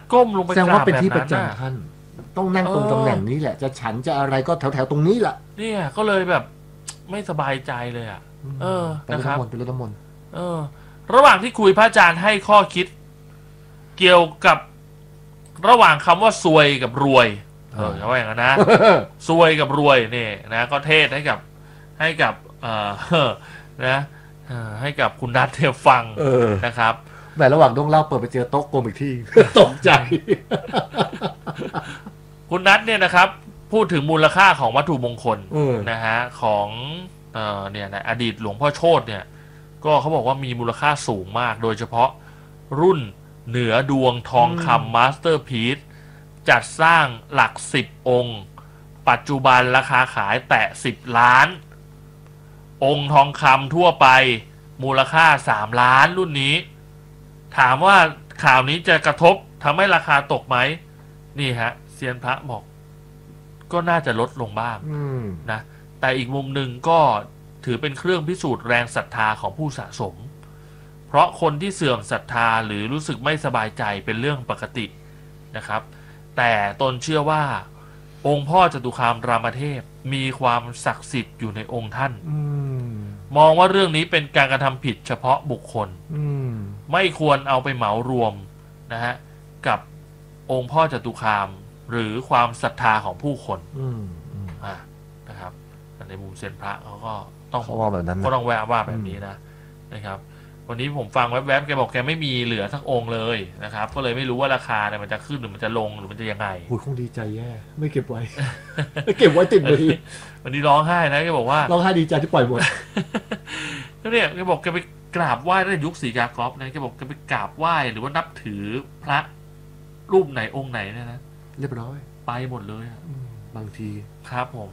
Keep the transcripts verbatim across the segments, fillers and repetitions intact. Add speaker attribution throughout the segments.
Speaker 1: ก้มลงไป
Speaker 2: แสดงว่าเป็นที่ประจำท่านต้องนั่งตรงตำแหน่งนี้แหละจะฉันจะอะไรก็แถวๆตรงนี้แหละ
Speaker 1: เนี่ยก็เลยแบบไม่สบายใจเลยอ่ะเออนะครับ
Speaker 2: เป็นรถน้ำมนต์
Speaker 1: เออระหว่างที่คุยพระอาจารย์ให้ข้อคิดเกี่ยวกับระหว่างคำว่าซวยกับรวยเออเขาว่าอย่างนั้นนะซวยกับรวยเนี่ยนะก็เทศให้กับให้กับเอ่อนะให้กับคุณนัทเทฟังนะครับ
Speaker 2: แต่ระหว่างต้องเล่าเปิดไปเจอโต๊ะกลมอีกที่ตกใจ
Speaker 1: คุณนัทเนี่ยนะครับพูดถึงมูลค่าของวัตถุมงคลนะฮะของเอ่อเนี่ยนะอดีตหลวงพ่อโชติเนี่ยก็เขาบอกว่ามีมูลค่าสูงมากโดยเฉพาะรุ่นเหนือดวงทองคำมาสเตอร์พีซจัดสร้างหลักสิบองค์ปัจจุบันราคาขายแตะสิบล้านองค์ทองคำทั่วไปมูลค่าสามล้านรุ่นนี้ถามว่าข่าวนี้จะกระทบทำให้ราคาตกไหมนี่ฮะเซียนพระบอกก็น่าจะลดลงบ้างนะแต่อีกมุมหนึ่งก็ถือเป็นเครื่องพิสูจน์แรงศรัทธาของผู้สะสมเพราะคนที่เสื่อมศรัทธาหรือรู้สึกไม่สบายใจเป็นเรื่องปกตินะครับแต่ตนเชื่อว่าองค์พ่อจตุคามรามเทพมีความศักดิ์สิทธิ์อยู่ในองค์ท่านมองว่าเรื่องนี้เป็นการกระทำผิดเฉพาะบุคคลไม่ควรเอาไปเหมารวมนะฮะกับองค์พ่อจตุคามหรือความศรัทธาของผู้คนอ่านะครับในมุมเซียนพระเขาก็ต้อง
Speaker 2: ว่าแบบนั้น
Speaker 1: ก็ต้องแวะว่าแบบนี้นะนะครับวันนี้ผมฟังแวบๆแกบอกแกไม่มีเหลือสักองค์เลยนะครับก็เลยไม่รู้ว่าราคาเนี่ยมันจะขึ้นหรือมันจะลงหรือมันจะยังไง
Speaker 2: โอ้ยคงดีใจแย่ไม่เก็บไว้ไม่เก็บไว้ติดมือ
Speaker 1: วันนี้ร้องไห้นะแกบอกว่า
Speaker 2: ร้องไห้ดีใจที่ปล่อยหมด
Speaker 1: แล้วเนี่ยแกบอกแกไปกราบไหว้ในยุคศรีกากรนะแกบอกแกไปกราบไหว้หรือว่านับถือพระรูปไหนองค์ไหนเนี่ยนะ
Speaker 2: เรียบร้อย
Speaker 1: ไปหมดเลย
Speaker 2: บางที
Speaker 1: ครับผม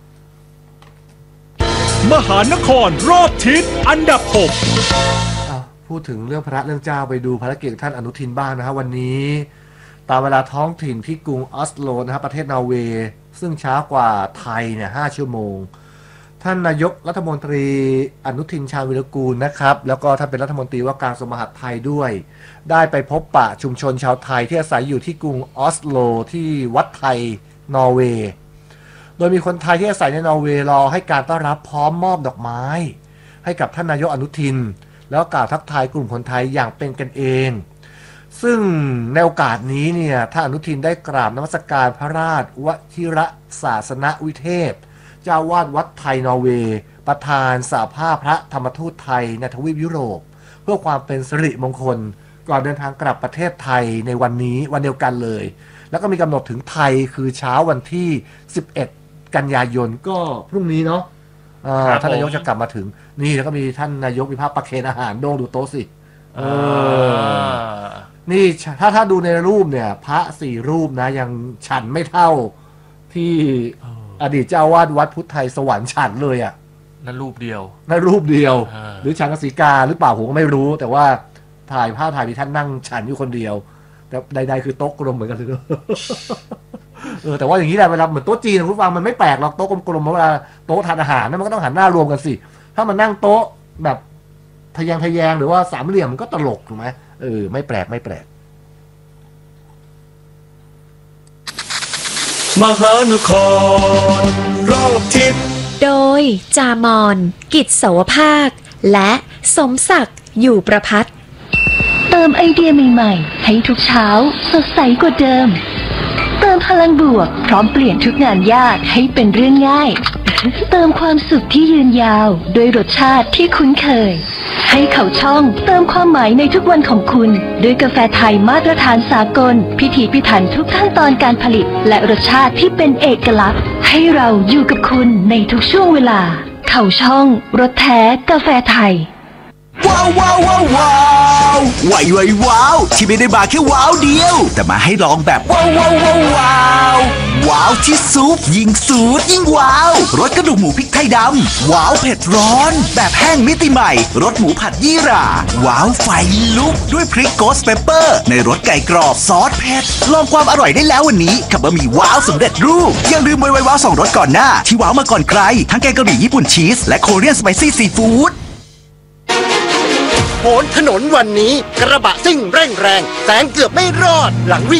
Speaker 3: มหานครรอบทิศอันดับหก
Speaker 2: พูดถึงเรื่องพระเรื่องเจ้าไปดูภารกิจท่านอนุทินบ้างนะครับวันนี้ตามเวลาท้องถิ่นที่กรุงออสโลนะครับประเทศนอร์เวย์ซึ่งช้ากว่าไทยเนี่ยห้าชั่วโมงท่านนายกรัฐมนตรีอนุทินชาญวิรกูลนะครับแล้วก็ท่านเป็นรัฐมนตรีว่าการกระทรวงมหาดไทยด้วยได้ไปพบปะชุมชนชาวไทยที่อาศัยอยู่ที่กรุงออสโลที่วัดไทยนอร์เวย์โดยมีคนไทยที่อาศัยในนอร์เวย์รอให้การต้อนรับพร้อมมอบดอกไม้ให้กับท่านนายกอนุทินแล้วกล่าวทักทายกลุ่มคนไทยอย่างเป็นกันเองซึ่งในโอกาสนี้เนี่ยท่านอนุทินได้กราบนมัสการพระราชวชิรศาสนวิเทพเจ้าวาดวัดไทยนอร์เวย์ประธานสหภาพพระธรรมทูตไทยในทวีปยุโรปเพื่อความเป็นสิริมงคลก่อนเดินทางกลับประเทศไทยในวันนี้วันเดียวกันเลยแล้วก็มีกำหนดถึงไทยคือเช้าวันที่สิบเอ็ดกันยายนก็พรุ่งนี้เนาะท่านนายกจะกลับมาถึงนี่แล้วก็มีท่านนายกมีภาพประเคนอาหารโด่งดูโต๊ะสิเออนี่ถ้าถ้าดูในรูปเนี่ยพระสี่รูปนะยังฉันไม่เท่าที่อดีตเจ้าวาดวัดพุทธไทยสวรรค์ฉันเลยอ่ะ
Speaker 1: นั่นรูปเดียว
Speaker 2: นั่นรูปเดียวหรือฉันกสิกาหรือเปล่าผมก็ไม่รู้แต่ว่าถ่ายภาพถ่ายมีท่านนั่งฉันอยู่คนเดียวแต่ใดๆคือโต๊ะกลมเหมือนกันเลยเออแต่ว่าอย่างนี้แหละเวลาเหมือนโต๊ะจีนคุณฟังมันไม่แปลกหรอกโต๊ะกลมๆเวลาโต๊ะทานอาหารนั่นมันก็ต้องหันหน้ารวมกันสิถ้ามันนั่งโต๊ะแบบทะแยงทะแยงหรือว่าสามเหลี่ยมมันก็ตลกถูกไหมเออไม่แปลกไม่แปลก
Speaker 3: มหานครรอบทิศ
Speaker 4: โดยจามอนกิจเสาวภาคและสมศักดิ์อยู่ประภัต
Speaker 5: เติมไอเดียใหม่ๆให้ทุกเช้าสดใสกว่าเดิมเติมพลังบวกพร้อมเปลี่ยนทุกงานยากให้เป็นเรื่องง่ายเติมความสุขที่ยืนยาวด้วยรสชาติที่คุ้นเคยให้เขาช่องเติมความหมายในทุกวันของคุณด้วยกาแฟไทยมาตรฐานสากลพิถีพิถันทุกขั้นตอนการผลิตและรสชาติที่เป็นเอกลักษณ์ให้เราอยู่กับคุณในทุกช่วงเวลาเขาช่องรสแท้กาแฟไทย
Speaker 3: ว้าวว้าวว้าวว้าวว้าวว้าวที่ไม่ได้มาแค่ว้าวเดียวแต่มาให้ลองแบบว้าวว้าวว้าวว้าวว้าวที่ซุปยิ่งสูตรยิ่งว้าวรสกระดูกหมูพริกไทยดำว้าวเผ็ดร้อนแบบแห้งมิติใหม่รสหมูผัดยี่หร่าว้าวไฟลุกด้วยพริกโกสเปปเปอร์ในรสไก่กรอบซอสเผ็ดลองความอร่อยได้แล้ววันนี้กับบะหมี่ว้าวสำเร็จรูปยังลืมไวไวว้าวสองรสก่อนหน้าที่ว้าวมาก่อนใครทั้งแกงกะหรี่ญี่ปุ่นชีสและโคเรียนสไปซี่ซีฟู้ด
Speaker 6: โหนถนนวันนี้กระบะซิ่งเร่งแรงแซงเกือบไม่รอดหลังวิ่ง